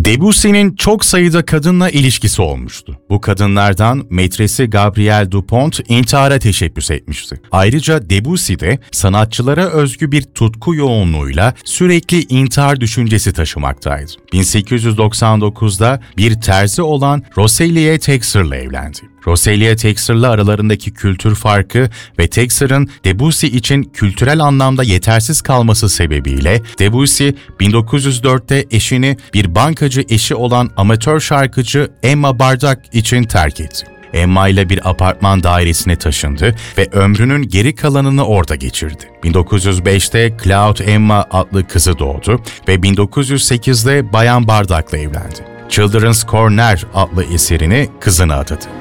Debussy'nin çok sayıda kadınla ilişkisi olmuştu. Bu kadınlardan metresi Gabrielle Dupont intihara teşebbüs etmişti. Ayrıca Debussy de sanatçılara özgü bir tutku yoğunluğuyla sürekli intihar düşüncesi taşımaktaydı. 1899'da bir terzi olan Rosalie Texer'la evlendi. Rosalie Texer'la aralarındaki kültür farkı ve Texer'ın Debussy için kültürel anlamda yetersiz kalması sebebiyle Debussy 1904'te eşini bir bankacı eşi olan amatör şarkıcı Emma Bardak için terk etti. Emma ile bir apartman dairesine taşındı ve ömrünün geri kalanını orada geçirdi. 1905'te Claude Emma adlı kızı doğdu ve 1908'de Bayan Bardak'la evlendi. Children's Corner adlı eserini kızına adadı.